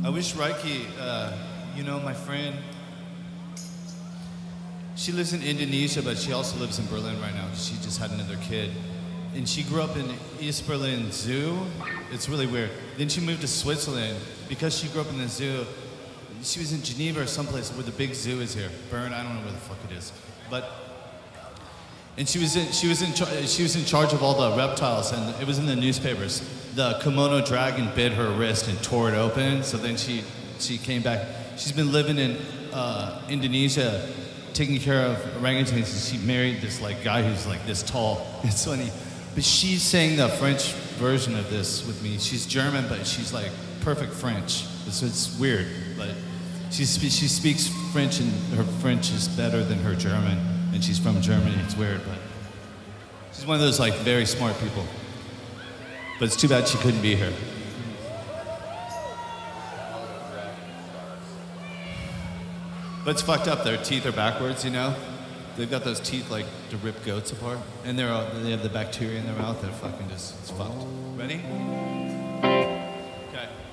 I wish Reiki, my friend, she lives in Indonesia, but she also lives in Berlin right now. She just had another kid. And she grew up in East Berlin Zoo. It's really weird. Then she moved to Switzerland. Because she grew up in the zoo, she was in Geneva or someplace where the big zoo is here. Bern, I don't know where the fuck it is. And she was in charge of all the reptiles, and it was in the newspapers. The Komodo dragon bit her wrist and tore it open. So then she came back. She's been living in Indonesia, taking care of orangutans. And she married this guy who's this tall. It's funny, but she sang the French version of this with me. She's German, but she's perfect French. So it's weird, but she speaks French, and her French is better than her German. And she's from Germany. It's weird, but she's one of those very smart people. But it's too bad she couldn't be here. But it's fucked up. Their teeth are backwards, They've got those teeth to rip goats apart, and they have the bacteria in their mouth. They're fucking it's fucked. Ready? Okay.